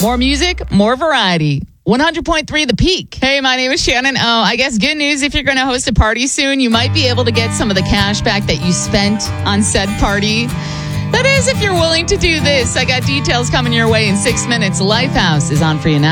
More music, more variety. 100.3 The Peak. Hey, my name is Shannon. Oh, I guess good news if you're going to host a party soon, you might be able to get some of the cash back that you spent on said party. That is, if you're willing to do this. I got details coming your way in 6 minutes. Lifehouse is on for you now.